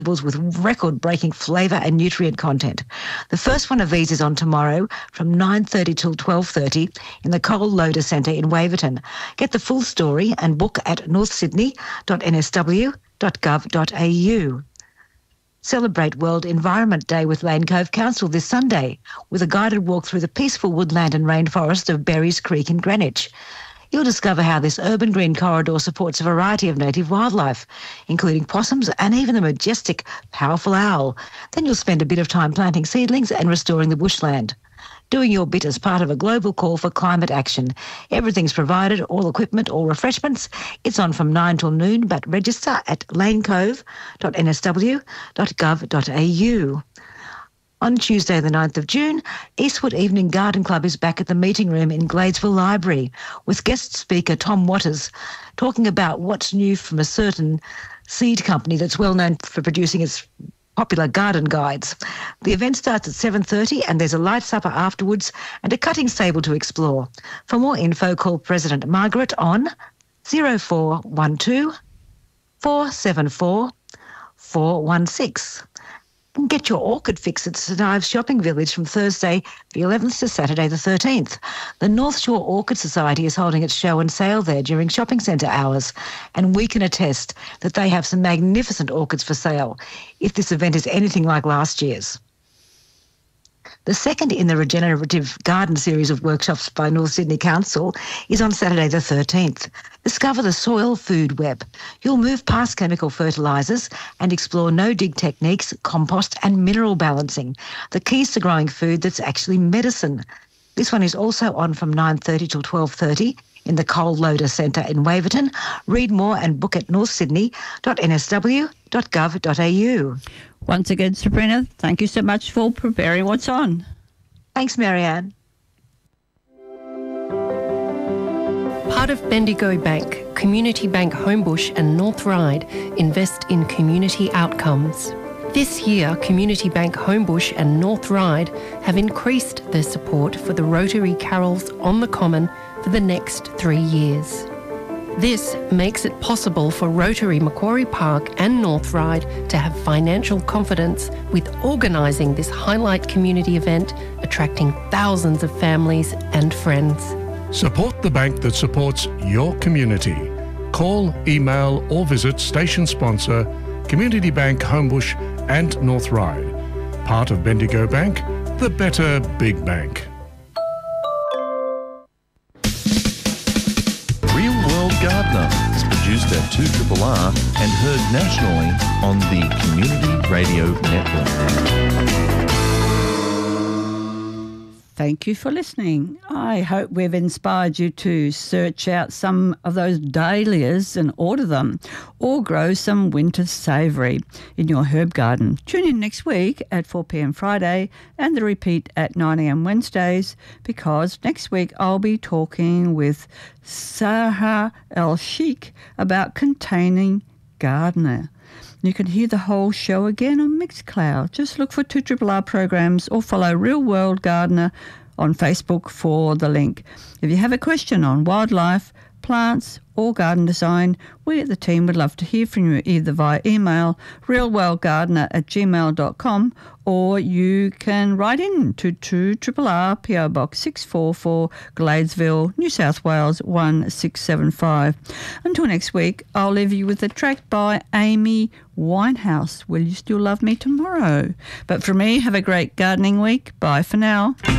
with record-breaking flavour and nutrient content. The first one of these is on tomorrow from 9:30 till 12:30 in the Cole Loader Centre in Waverton. Get the full story and book at northsydney.nsw.gov.au. Celebrate World Environment Day with Lane Cove Council this Sunday with a guided walk through the peaceful woodland and rainforest of Berries Creek in Greenwich. You'll discover how this urban green corridor supports a variety of native wildlife, including possums and even the majestic, powerful owl. Then you'll spend a bit of time planting seedlings and restoring the bushland. Doing your bit as part of a global call for climate action. Everything's provided, all equipment, all refreshments. It's on from 9 till noon, but register at lanecove.nsw.gov.au. On Tuesday the 9th of June, Eastwood Evening Garden Club is back at the meeting room in Gladesville Library with guest speaker Tom Waters talking about what's new from a certain seed company that's well known for producing its popular garden guides. The event starts at 7:30 and there's a light supper afterwards and a cutting stable to explore. For more info, call President Margaret on 0412 474 416. And get your orchid fix at St Ives Shopping Village from Thursday the 11th to Saturday the 13th. The North Shore Orchid Society is holding its show and sale there during shopping centre hours, and we can attest that they have some magnificent orchids for sale, if this event is anything like last year's. The second in the Regenerative Garden series of workshops by North Sydney Council is on Saturday the 13th. Discover the soil food web. You'll move past chemical fertilisers and explore no-dig techniques, compost and mineral balancing, the keys to growing food that's actually medicine. This one is also on from 9:30 till 12:30 in the Cole Loader Centre in Waverton. Read more and book at northsydney.nsw.gov.au. Once again, Sabrina, thank you so much for preparing what's on. Thanks, Marianne. Part of Bendigo Bank, Community Bank Homebush and North Ryde invest in community outcomes. This year, Community Bank Homebush and North Ryde have increased their support for the Rotary Carols on the Common for the next 3 years. This makes it possible for Rotary Macquarie Park and North Ryde to have financial confidence with organising this highlight community event, attracting thousands of families and friends. Support the bank that supports your community. Call, email or visit station sponsor Community Bank Homebush and North Ryde. Part of Bendigo Bank, the better big bank. Real World Gardener is produced at 2RRR and heard nationally on the Community Radio Network. Thank you for listening. I hope we've inspired you to search out some of those dahlias and order them, or grow some winter savoury in your herb garden. Tune in next week at 4 p.m. Friday and the repeat at 9 a.m. Wednesdays, because next week I'll be talking with Saha El-Sheikh about containing gardener. You can hear the whole show again on Mixcloud. Just look for 2RRR programs or follow Real World Gardener on Facebook for the link. If you have a question on wildlife, plants or garden design, we at the team would love to hear from you either via email realworldgardener@gmail.com, or you can write in to 2RRR PO Box 644 Gladesville, New South Wales 1675. Until next week, I'll leave you with a track by Amy Winehouse, Will You Still Love Me Tomorrow? But for me, have a great gardening week. Bye for now.